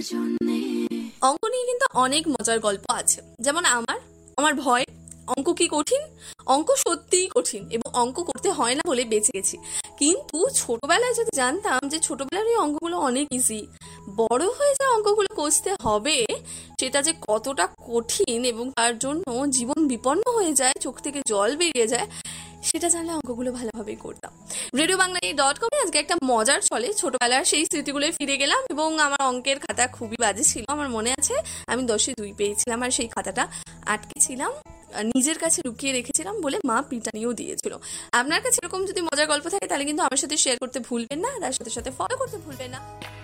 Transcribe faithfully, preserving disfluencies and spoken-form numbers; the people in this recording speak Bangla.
অঙ্ক নিয়ে কিন্তু অনেক মজার গল্প আছে। যেমন আমার আমার ভয়, অঙ্ক কি কঠিন, অঙ্ক সত্যিই কঠিন এবং অঙ্ক করতে হয় না বলে বেঁচে গেছি। কিন্তু ছোটবেলায় যদি জানতাম যে ছোটবেলার এই অঙ্কগুলো অনেক ইজি, বড় হয়ে যে অঙ্কগুলো কষতে হবে সেটা যে কতটা কঠিন এবং তার জন্য জীবন বিপন্ন হয়ে যায়, চোখ থেকে জল বেরিয়ে যায়, সেটা জানলে অঙ্কগুলো ভালোভাবেই করতাম। রেডিও বাংলা ডট কমে আজকে একটা মজার ছলে ছোটবেলার সেই স্মৃতিগুলোয় ফিরে গেলাম এবং আমার অঙ্কের খাতা খুবই বাজে ছিল। আমার মনে আছে আমি দশে দুই পেয়েছিলাম আর সেই খাতাটা আটকে ছিলাম, নিজের কাছে লুকিয়ে রেখেছিলাম বলে মা পিটানিও দিয়েছিল। আপনার কাছে এরকম যদি মজার গল্প থাকে তাহলে কিন্তু আমার সাথে শেয়ার করতে ভুলবেন না, তার সাথে সাথে ফলো করতে ভুলবেন না।